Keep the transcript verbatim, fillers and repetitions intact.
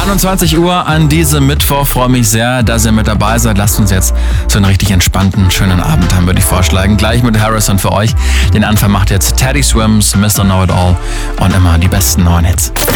einundzwanzig Uhr an diesem Mittwoch. Freue mich sehr, dass ihr mit dabei seid. Lasst uns jetzt so einen richtig entspannten, schönen Abend haben, würde ich vorschlagen. Gleich mit Harrison für euch. Den Anfang macht jetzt Teddy Swims, Mister Know It All und immer die besten neuen Hits.